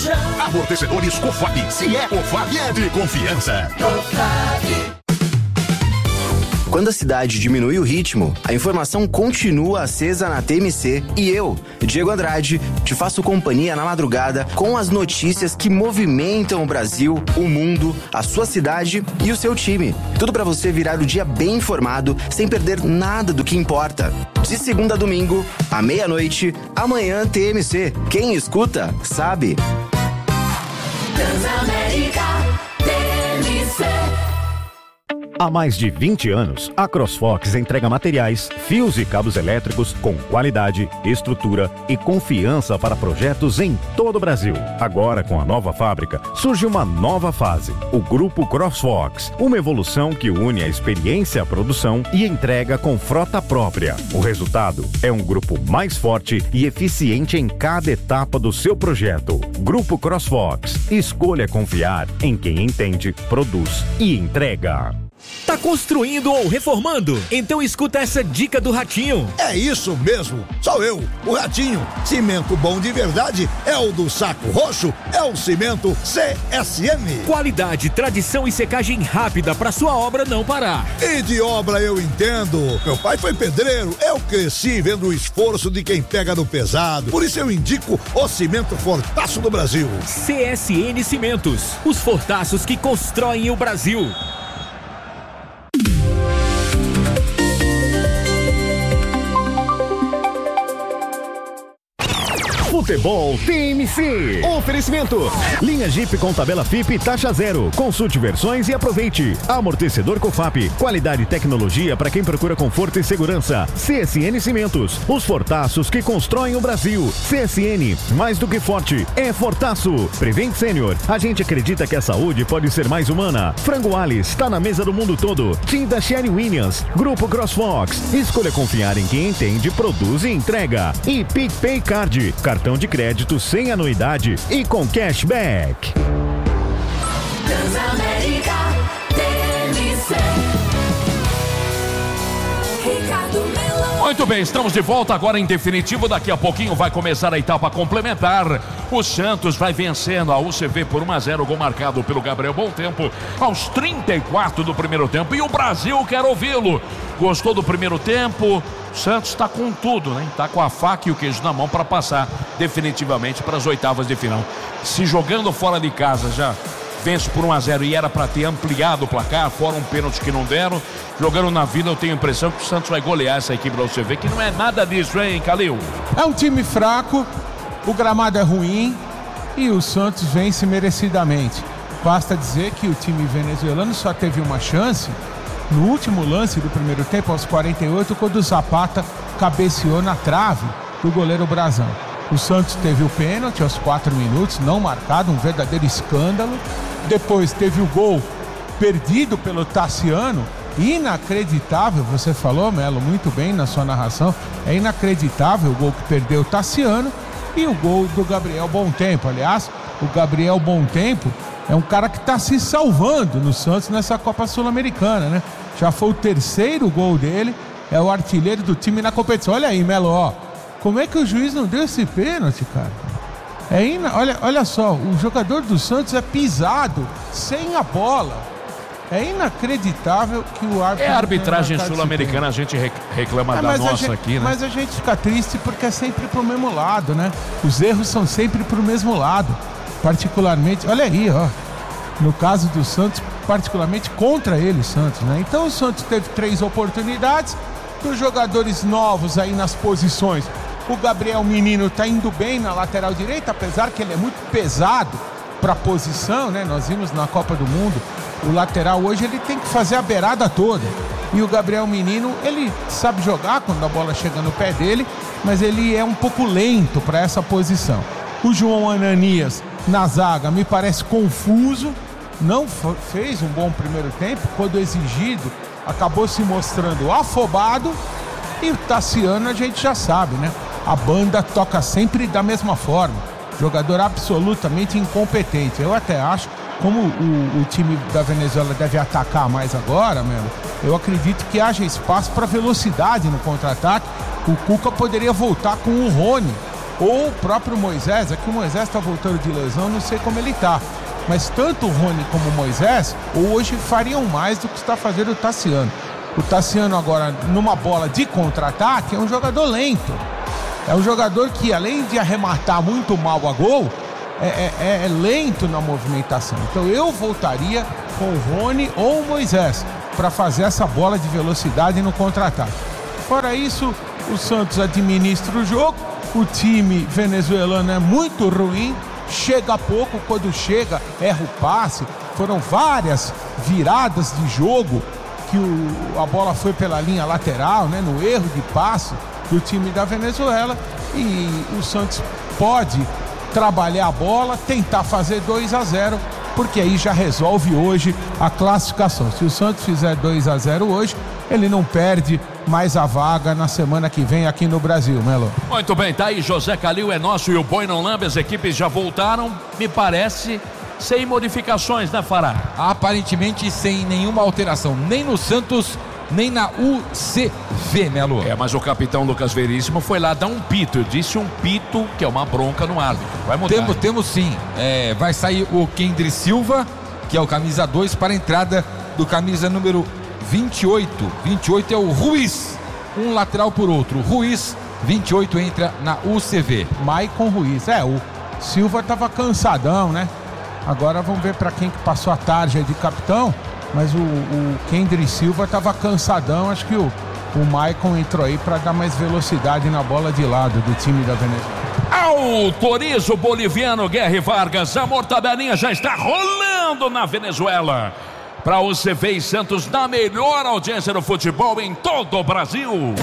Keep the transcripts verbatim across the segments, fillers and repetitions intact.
chão. Amortecedores Cofap. Se é Cofap, é de confiança. Cofap. Quando a cidade diminui o ritmo, a informação continua acesa na T M C e eu, Diego Andrade, te faço companhia na madrugada com as notícias que movimentam o Brasil, o mundo, a sua cidade e o seu time. Tudo para você virar o dia bem informado, sem perder nada do que importa. De segunda a domingo, à meia-noite, amanhã T M C. Quem escuta, sabe. Transamérica T M C. Há mais de vinte anos, a CrossFox entrega materiais, fios e cabos elétricos com qualidade, estrutura e confiança para projetos em todo o Brasil. Agora, com a nova fábrica, surge uma nova fase, o Grupo CrossFox, uma evolução que une a experiência à produção e entrega com frota própria. O resultado é um grupo mais forte e eficiente em cada etapa do seu projeto. Grupo CrossFox. Escolha confiar em quem entende, produz e entrega. Tá construindo ou reformando? Então escuta essa dica do Ratinho. É isso mesmo, sou eu, o Ratinho. Cimento bom de verdade é o do Saco Roxo, é o cimento C S N. Qualidade, tradição e secagem rápida pra sua obra não parar. E de obra eu entendo. Meu pai foi pedreiro, eu cresci vendo o esforço de quem pega no pesado. Por isso eu indico o cimento Fortaço do Brasil. C S N Cimentos, os fortaços que constroem o Brasil. Futebol T M C. Oferecimento. Linha Jeep com tabela F I P taxa zero. Consulte versões e aproveite. Amortecedor Cofap. Qualidade e tecnologia para quem procura conforto e segurança. C S N Cimentos. Os fortaços que constroem o Brasil. C S N. Mais do que forte. É fortaço. Prevent Senior. A gente acredita que a saúde pode ser mais humana. Frango Alice. Está na mesa do mundo todo. Tinta Sherry Williams. Grupo CrossFox. Escolha confiar em quem entende, produz e entrega. E PicPay Card. Cartão de crédito sem anuidade e com cashback. Transamérica T M C. Ricardo Melão. Muito bem, estamos de volta agora em definitivo. Daqui a pouquinho vai começar a etapa complementar. O Santos vai vencendo a U C V por um a zero, gol marcado pelo Gabriel Bontempo aos trinta e quatro do primeiro tempo. E o Brasil quer ouvi-lo. Gostou do primeiro tempo? O Santos está com tudo, né? Está com a faca e o queijo na mão para passar definitivamente para as oitavas de final. Se jogando fora de casa já vence por um a zero e era para ter ampliado o placar, fora um pênalti que não deram. Jogando na Vila, eu tenho a impressão que o Santos vai golear essa equipe da U C V, que não é nada disso, hein, Calil? É um time fraco, o gramado é ruim e o Santos vence merecidamente. Basta dizer que o time venezuelano só teve uma chance no último lance do primeiro tempo, aos quarenta e oito, quando o Zapata cabeceou na trave do goleiro Brazão. O Santos teve o pênalti aos quatro minutos, não marcado, um verdadeiro escândalo. Depois teve o gol perdido pelo Tassiano, inacreditável, você falou, Melo, muito bem na sua narração, é inacreditável o gol que perdeu o Tassiano e o gol do Gabriel Bontempo. Aliás, o Gabriel Bontempo é um cara que está se salvando no Santos nessa Copa Sul-Americana, né? Já foi o terceiro gol dele, é o artilheiro do time na competição. Olha aí, Melo, ó, como é que o juiz não deu esse pênalti, cara? É ina... olha, olha só, o jogador do Santos é pisado sem a bola. É inacreditável que o árbitro... É a arbitragem sul-americana, a gente reclama é, da nossa gente, aqui, né? Mas a gente fica triste porque é sempre pro mesmo lado, né? Os erros são sempre pro mesmo lado. Particularmente, olha aí, ó. No caso do Santos, particularmente contra ele, o Santos, né? Então o Santos teve três oportunidades. Dos jogadores novos aí nas posições, o Gabriel Menino tá indo bem na lateral direita, apesar que ele é muito pesado para a posição, né? Nós vimos na Copa do Mundo, o lateral hoje ele tem que fazer a beirada toda. E o Gabriel Menino, ele sabe jogar quando a bola chega no pé dele, mas ele é um pouco lento para essa posição. O João Ananias na zaga me parece confuso, não fez um bom primeiro tempo, quando exigido acabou se mostrando afobado. E o Tassiano a gente já sabe, né? A banda toca sempre da mesma forma, jogador absolutamente incompetente. Eu até acho, como o, o time da Venezuela deve atacar mais agora, Melo, eu acredito que haja espaço para velocidade no contra-ataque. O Cuca poderia voltar com o Rony Ou o próprio Moisés, aqui o Moisés está voltando de lesão, não sei como ele está. Mas tanto o Rony como o Moisés hoje fariam mais do que está fazendo o Tassiano. O Tassiano agora, numa bola de contra-ataque, é um jogador lento. É um jogador que, além de arrematar muito mal a gol, é, é, é lento na movimentação. Então eu voltaria com o Rony ou o Moisés para fazer essa bola de velocidade no contra-ataque. Fora isso, o Santos administra o jogo. O time venezuelano é muito ruim, chega pouco, quando chega erra o passe. Foram várias viradas de jogo que o, a bola foi pela linha lateral, né, no erro de passe do time da Venezuela, e o Santos pode trabalhar a bola, tentar fazer dois a zero, porque aí já resolve hoje a classificação. Se o Santos fizer dois a zero hoje, ele não perde mais a vaga na semana que vem aqui no Brasil, Melo. Muito bem, tá aí, José Calil é nosso e o Boi não lambe, as equipes já voltaram, me parece, sem modificações, né, Fará? Aparentemente sem nenhuma alteração, nem no Santos, nem na U C V, Melo. É, mas o capitão Lucas Veríssimo foi lá dar um pito, disse um pito que é uma bronca no árbitro, vai mudar. Temos, temos sim, é, vai sair o Kendry Silva, que é o camisa dois, para a entrada do camisa número vinte e oito. vinte e oito é o Ruiz, um lateral por outro. Ruiz, vinte e oito, entra na U C V. Maicon Ruiz, é, o Silva estava cansadão, né? Agora vamos ver para quem que passou a tarde de capitão, mas o, o Kendry Silva estava cansadão, acho que o, o Maicon entrou aí para dar mais velocidade na bola de lado do time da Venezuela. Autoriza o boliviano Guerre Vargas, a mortadelinha já está rolando na Venezuela. Para o U C V e Santos, na melhor audiência do futebol em todo o Brasil.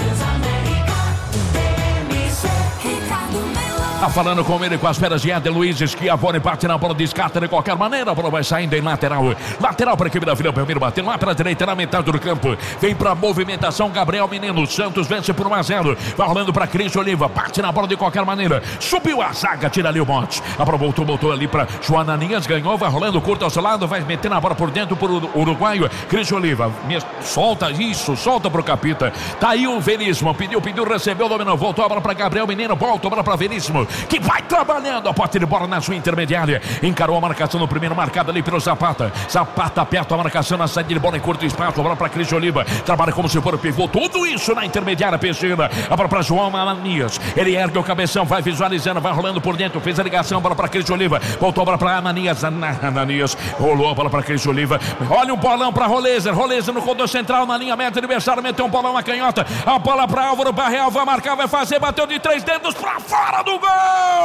Tá falando com ele, com as feras de Éder Luiz, Schiavone, bate na bola, descarta de qualquer maneira, a bola vai saindo em lateral, lateral para a equipe da Vila Belmiro, batendo lá para a direita, na metade do campo, vem para a movimentação, Gabriel Menino, Santos vence por um a zero, vai rolando para Cris Oliva, bate na bola de qualquer maneira, subiu a zaga, tira ali o monte, aproveitou, voltou ali para Joana Ninhas, ganhou, vai rolando curto ao seu lado, vai metendo a bola por dentro para o uruguaio, Cris Oliva, solta isso, solta para o Capita, tá aí o Veríssimo, pediu, pediu, recebeu, dominou, voltou a bola para Gabriel Menino, volta a bola para Veríssimo, que vai trabalhando a posse de bola na sua intermediária, encarou a marcação no primeiro, marcado ali pelo Zapata, Zapata aperta a marcação na saída de bola em curto espaço, a bola para Cris Oliva, trabalha como se for o pivô, tudo isso na intermediária, Peixeira, a bola para João Ananias, ele ergue o cabeção, vai visualizando, vai rolando por dentro, fez a ligação, a bola para Cris Oliva, voltou a bola para Ananias, Ananias, rolou a bola para Cris Oliva, olha um bolão para Rolezer, Rolezer no corredor central, na linha meta, adversário meteu um bolão na canhota, a bola para Álvaro Barreal, vai marcar, vai fazer, bateu de três dedos para fora do gol!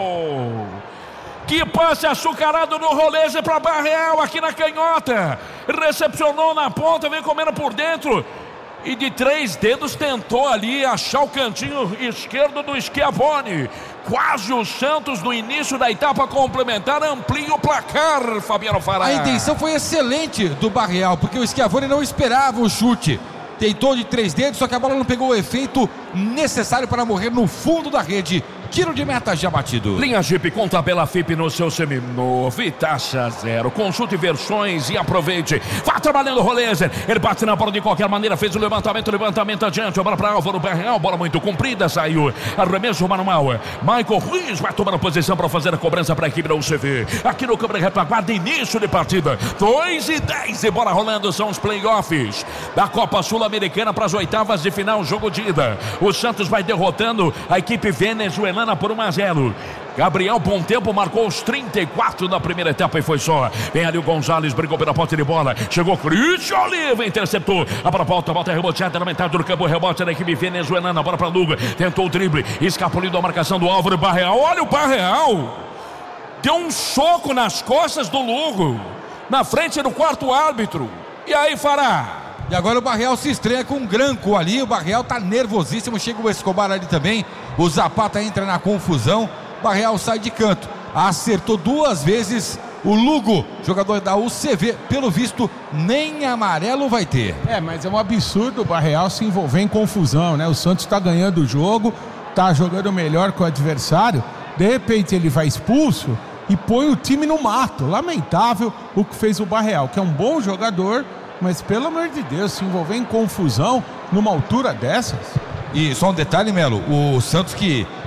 Que passe açucarado no Rolezer para Barreal aqui na canhota, recepcionou na ponta, vem comendo por dentro e de três dedos tentou ali achar o cantinho esquerdo do Schiavone. Quase o Santos no início da etapa complementar amplia o placar, Fabiano Fará. A intenção foi excelente do Barreal, porque o Schiavone não esperava o chute, tentou de três dedos, só que a bola não pegou o efeito necessário para morrer no fundo da rede. Tiro de meta já batido. Linha Jeep com tabela F I P no seu seminovo e taxa zero. Consulte versões e aproveite. Vá trabalhando o Rolezer. Ele bate na bola de qualquer maneira. Fez o levantamento, levantamento adiante. A bola para Álvaro Barreal. Bola muito comprida, saiu. Arremesso manual. Michael Ruiz vai tomar a posição para fazer a cobrança para a equipe da U C V. Aqui no câmera retaguarda, início de partida. dois e dez e bola rolando. São os playoffs da Copa Sul-Americana para as oitavas de final. Jogo de ida. O Santos vai derrotando a equipe venezuelana por um a zero. Gabriel Bom Tempo marcou os trinta e quatro da primeira etapa e foi só. Vem ali o Gonzalez, brigou pela posse de bola. Chegou Cristian Oliva, interceptou. A bola volta, volta reboteada na metade do campo. Rebote da equipe venezuelana. A bola para Luga. Tentou o drible. Escapuliu da marcação do Álvaro Barreal. Olha o Barreal. Deu um soco nas costas do Lugo. Na frente do quarto árbitro. E aí, Fará? E agora o Barreal se estreia com um granco ali. O Barreal tá nervosíssimo. Chega o Escobar ali também. O Zapata entra na confusão. Barreal sai de canto. Acertou duas vezes o Lugo, jogador da U C V. Pelo visto, nem amarelo vai ter. É, mas é um absurdo o Barreal se envolver em confusão, né? O Santos tá ganhando o jogo, tá jogando melhor que o adversário. De repente ele vai expulso e põe o time no mato. Lamentável o que fez o Barreal, que é um bom jogador, mas pelo amor de Deus, se envolver em confusão numa altura dessas. E só um detalhe, Melo, o Santos que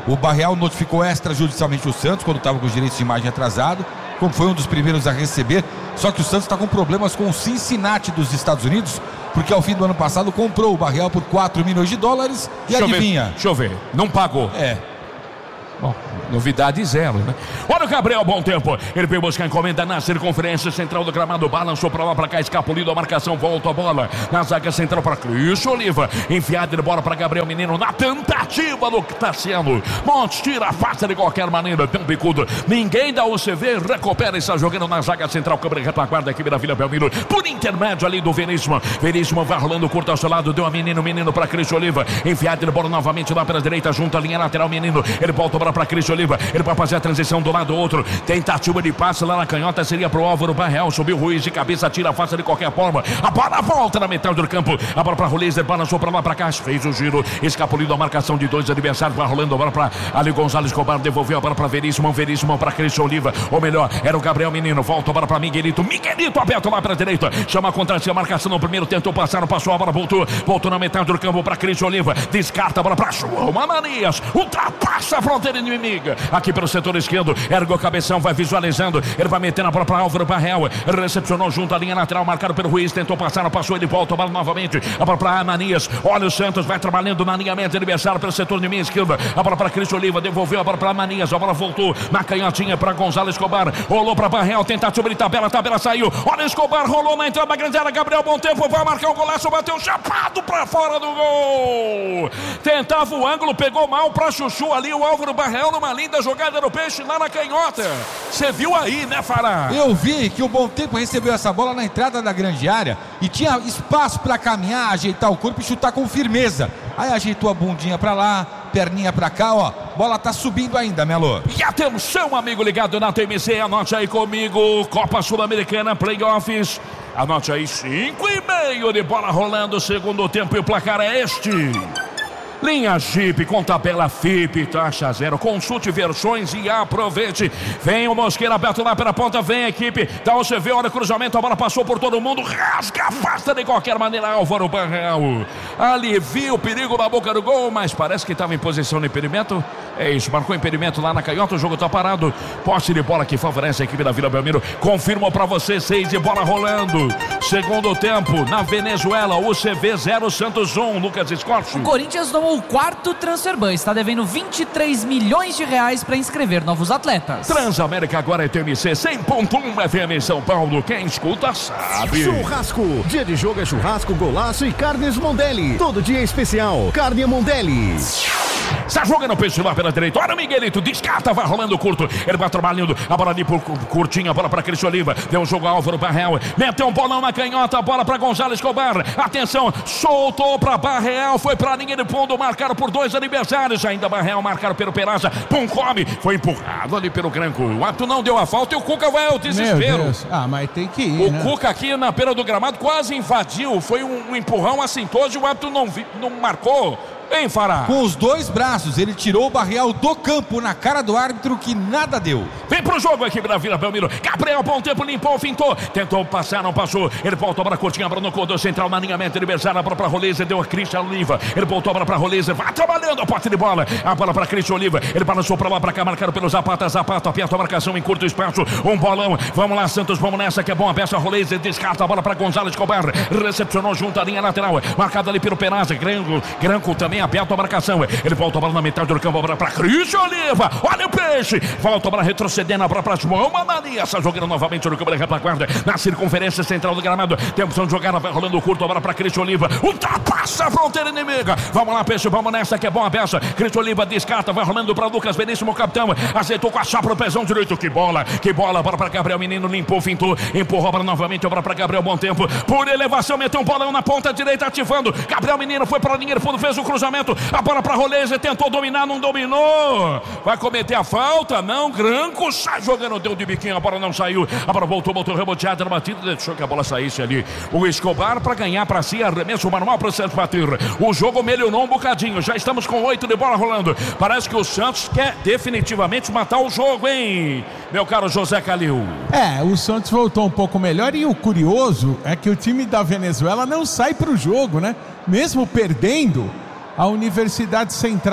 O Barreal notificou extrajudicialmente o Santos quando estava com os direitos de imagem atrasado, como foi um dos primeiros a receber. Só que o Santos está com problemas com o Cincinnati dos Estados Unidos, porque ao fim do ano passado comprou o Barreal por quatro milhões de dólares e deixa adivinha? Eu ver, deixa eu ver, não pagou. É. Bom, novidade zero, né? Olha o Gabriel, bom tempo. Ele veio buscar a encomenda na circunferência central do gramado. Balançou pra lá, pra cá, escapulido a marcação. Volta a bola na zaga central pra Cristo Oliva. Enfiada de bola pra Gabriel Menino na tentativa do que tá sendo. Montes tira a face de qualquer maneira. Tem um bicudo. Ninguém da U C V recupera e está jogando na zaga central. Câmara retaguarda aqui da Vila Belmiro. Por intermédio ali do Veríssimo. Veríssimo vai rolando curto ao seu lado. Deu a Menino, Menino pra Cristo Oliva. Enfiada de bola novamente lá pela direita. Junto à linha lateral. Menino. Ele volta para para Cristo Oliva, ele vai fazer a transição do lado do outro, tentativa de passe lá na canhota, seria pro Álvaro Barreal, subiu Ruiz de cabeça, tira a face de qualquer forma, a bola volta na metade do campo, a bola para Rolizer, balançou para lá para cá, fez o giro, escapulido a marcação de dois adversários, vai rolando a bola para Ali Gonzalez Escobar, devolveu a bola para Veríssimo, Veríssimo para Cristo Oliva, ou melhor, era o Gabriel Menino, volta a bola para Miguelito, Miguelito aberto lá para a direita, chama a contra a marcação no primeiro, tentou passar, não passou, a bola voltou, voltou na metade do campo para Cristo Oliva, descarta a bola para João Ananias, ultrapassa a fronteira inimiga, aqui pelo setor esquerdo, ergue o cabeção, vai visualizando, ele vai metendo a bola para Álvaro Barreal, recepcionou junto à linha lateral, marcado pelo Ruiz, tentou passar, não passou, ele volta a bola novamente, a bola para Ananias, olha o Santos, vai trabalhando na linha média adversária pelo setor de minha esquerda, a bola para Cristo Oliva, devolveu a bola para Ananias, a bola voltou na canhotinha para Gonzalo Escobar, rolou para Barreal, tentativa de tabela, a tabela saiu, olha Escobar, rolou na entrada da grande área, Gabriel, bom tempo, vai marcar o golaço, bateu chapado para fora do gol, tentava o ângulo, pegou mal para Chuchu ali, o Álvaro Barreal numa linda jogada no peixe lá na canhota. Você viu aí, né, Fará? Eu vi que o Bom Tempo recebeu essa bola na entrada da grande área e tinha espaço para caminhar, ajeitar o corpo e chutar com firmeza. Aí ajeitou a bundinha para lá, perninha pra cá, ó. Bola tá subindo ainda, Melo. E atenção, amigo ligado na T M C, anote aí comigo, Copa Sul-Americana, Playoffs. Anote aí, cinco e meio de bola rolando, segundo tempo, e o placar é este. Linha Jeep com tabela F I P, taxa zero, consulte versões e aproveite. Vem o Mosqueira aberto lá pela ponta, vem a equipe da U C V, olha o cruzamento, a bola passou por todo mundo, rasga, afasta de qualquer maneira Álvaro Barreal. Alivia o perigo na boca do gol, mas parece que estava em posição de impedimento. É isso, marcou impedimento lá na canhota, o jogo tá parado. Posse de bola que favorece a equipe da Vila Belmiro. Confirmo pra você, seis de bola rolando. Segundo tempo, na Venezuela, U C V zero, Santos um, Lucas Escorcio. O Corinthians tomou o quarto transfer ban, está devendo vinte e três milhões de reais para inscrever novos atletas. Transamérica agora é T M C cem ponto um F M em São Paulo, quem escuta sabe. Churrasco, dia de jogo é churrasco, golaço e carnes Mondelli. Todo dia é especial, carne Mondelli. Está jogando o peixe lá pela direita, olha o Miguelito, descarta, vai rolando curto, ele vai trabalhando, a bola ali por curtinha, a bola para Cristo Oliva, deu um jogo a Álvaro Barreal, meteu um bolão na canhota, a bola para Gonzalo Escobar, atenção, soltou para Barreal, foi para linha de fundo, marcado por dois adversários, ainda Barreal marcado pelo Peraza, Pum come, foi empurrado ali pelo Granco, o árbitro não deu a falta e o Cuca vai ao desespero. Ah, mas tem que ir, o né? Cuca aqui na beira do gramado quase invadiu, foi um, um empurrão assintoso e o árbitro não, vi, não marcou. Hein, Fará? Com os dois braços, ele tirou o Barreal do campo na cara do árbitro que nada deu. Vem pro jogo a equipe da Vila Belmiro. Gabriel, bom tempo, limpou, fintou. Tentou passar, não passou. Ele voltou para a curtinha, para no corredor central, na linha média adversária, a bola para Rolizer, deu a Cristian Oliva. Ele voltou a bola para Rolizer, vai trabalhando a parte de bola. A bola para Cristian Oliva. Ele balançou para lá, para cá, marcado pelo Zapata. Zapata aperta a marcação em curto espaço. Um bolão. Vamos lá, Santos, vamos nessa, que é bom. A peça Rolizer, descarta a bola para Gonzalo Escobar. Recepcionou junto à linha lateral. Marcado ali pelo Peraza. Granco, Granco também aperta a marcação. Ele volta a bola na metade do campo, a bola para Cristian Oliva, olha o peixe, volta a bola retrocedendo, a bola para João Ananias, está jogando novamente no campo da retaguarda, na circunferência central do gramado, tempo de jogada, vai rolando curto, a bola para Cristian Oliva, ultrapassa a fronteira inimiga, vamos lá peixe, vamos nessa que é bom a peça, Cristian Oliva descarta, vai rolando para Lucas Veríssimo, capitão, acertou com a chapa no pezão direito, que bola, que bola, a bola para Gabriel Menino, limpou, fintou, empurrou a bola novamente, a bola para Gabriel, bom tempo, por elevação, meteu um bolão na ponta direita, ativando, Gabriel Menino foi para a linha de fundo, fez o cruzamento, a bola para Rolizer, tentou dominar, não dominou, vai cometer a falta, não, Granco sai jogando, deu de biquinho, a bola não saiu, a bola voltou, voltou reboteada na batida, deixou que a bola saísse ali, o Escobar para ganhar para si, arremesso manual para o Santos bater, o jogo melhorou um bocadinho, já estamos com oito de bola rolando, parece que o Santos quer definitivamente matar o jogo, hein, meu caro José Calil. É, o Santos voltou um pouco melhor e o curioso é que o time da Venezuela não sai para o jogo, né, mesmo perdendo, a Universidade Central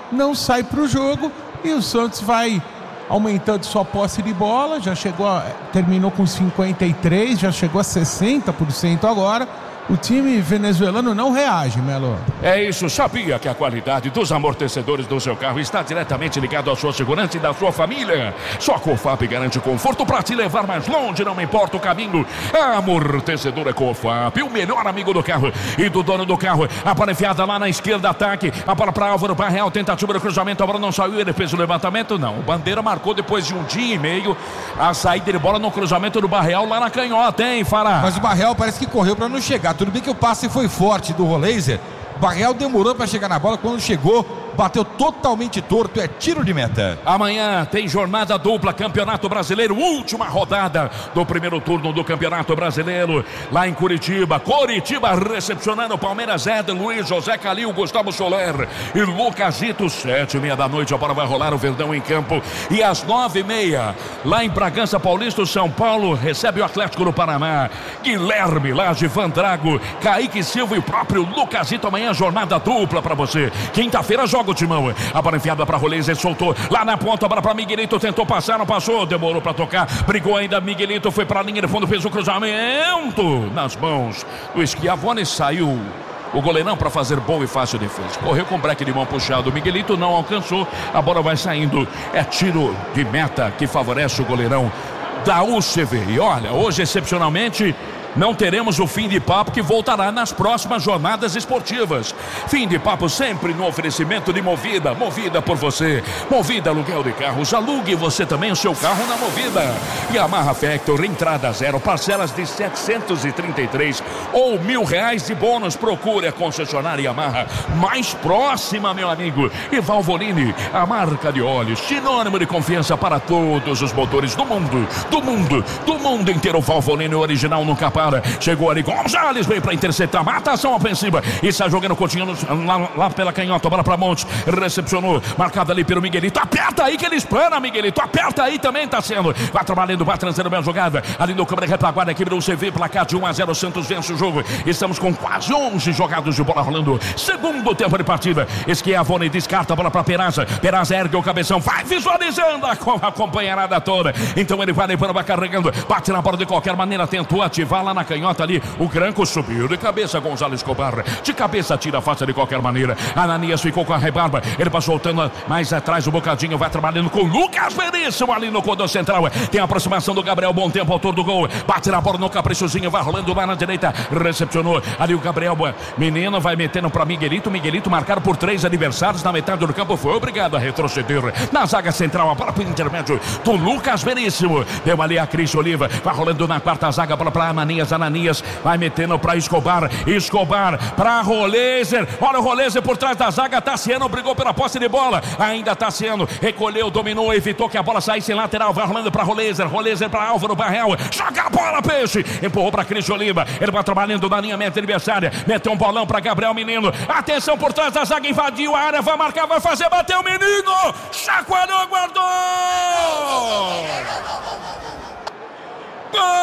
não sai para o jogo e o Santos vai aumentando sua posse de bola, já chegou a, terminou com cinquenta e três por cento, já chegou a sessenta por cento agora. O time venezuelano não reage, Melo. É isso, sabia que a qualidade dos amortecedores do seu carro está diretamente ligado à sua segurança e da sua família. Só a Cofap garante conforto para te levar mais longe, não importa o caminho. Amortecedor é Cofap, o melhor amigo do carro e do dono do carro. A bola enfiada lá na esquerda, ataque. A bola para Álvaro Barreal, tentativa de cruzamento, a bola não saiu, ele fez o levantamento, não. O Bandeira marcou depois de um dia e meio a saída de bola no cruzamento do Barreal lá na canhota, hein, Fará? Mas o Barreal parece que correu para não chegar. Tudo bem que o passe foi forte do Roleiser. Barreal demorou para chegar na bola, quando chegou, bateu totalmente torto, é tiro de meta. Amanhã tem jornada dupla, Campeonato Brasileiro, última rodada do primeiro turno do Campeonato Brasileiro, lá em Curitiba. Curitiba recepcionando Palmeiras, Éder, Luiz, José Calil, Gustavo Soler e Lucasito. Sete e meia da noite, a bola vai rolar, o Verdão em campo. E às nove e meia, lá em Bragança Paulista, o São Paulo recebe o Atlético do Paraná. Guilherme, Laje, Van Drago, Kaique Silva e o próprio Lucasito. Amanhã jornada dupla para você. Quinta-feira joga o timão. A bola enfiada para Rolês, ele soltou lá na ponta, a bola para Miguelito, tentou passar, não passou, demorou para tocar, brigou ainda, Miguelito foi para a linha de fundo, fez o cruzamento nas mãos do Schiavone, saiu o goleirão para fazer boa e fácil defesa. Correu com o breque de mão puxado, o Miguelito não alcançou, a bola vai saindo, é tiro de meta que favorece o goleirão da U C V. E olha, hoje excepcionalmente não teremos o fim de papo, que voltará nas próximas jornadas esportivas. Fim de papo sempre no oferecimento de Movida. Movida por você. Movida aluguel de carros. Alugue você também o seu carro na Movida. Yamaha Factor, entrada zero, parcelas de setecentos e trinta e três ou mil reais de bônus. Procure a concessionária Yamaha mais próxima, meu amigo. E Valvoline, a marca de óleos, sinônimo de confiança para todos os motores do mundo. Do mundo, do mundo inteiro. Valvoline original nunca para. Chegou ali Gonzalez, veio para interceptar, mata a ação ofensiva e está jogando Coutinho lá, lá pela canhota, bola para Montes, recepcionou, marcado ali pelo Miguelito, aperta aí que ele espana, Miguelito, aperta aí também, tá sendo, vai trabalhando, vai transando bem a jogada, ali no câmera retaguarda, equipe do C V, placar de um a zero, Santos vence o jogo. Estamos com quase onze jogados de bola rolando, segundo tempo de partida. Schiavone descarta a bola para Peraza, Peraza ergue o cabeção, vai visualizando a, a companheirada toda, então ele vai levando, vai carregando, bate na bola de qualquer maneira, tentou ativar lá na canhota ali, o Granco subiu de cabeça, Gonzalo Escobar, de cabeça tira a face de qualquer maneira. Ananias ficou com a rebarba, ele passou soltando mais atrás, o Bocadinho vai trabalhando com o Lucas Veríssimo ali no corredor central, tem a aproximação do Gabriel, bom tempo, autor do gol, bate na bola no caprichozinho, vai rolando lá na direita, recepcionou ali o Gabriel, menino vai metendo para Miguelito, Miguelito marcado por três adversários na metade do campo, foi obrigado a retroceder na zaga central, a bola para o intermédio do Lucas Veríssimo, deu ali a Cris Oliva, vai rolando na quarta zaga, a bola para Ananias, Ananias vai metendo para Escobar, Escobar para Roleiser, olha o Roleiser por trás da zaga, Tassiano brigou pela posse de bola, ainda Tassiano recolheu, dominou, evitou que a bola saísse em lateral, vai rolando para Roleiser, Roleiser para Álvaro Barreal, joga a bola, peixe, empurrou para Cris Oliva, ele vai trabalhando na linha meta adversária, meteu um bolão para Gabriel Menino, atenção por trás da zaga, invadiu a área, vai marcar, vai fazer, bateu o Menino, chacoalhou, guardou! Gol!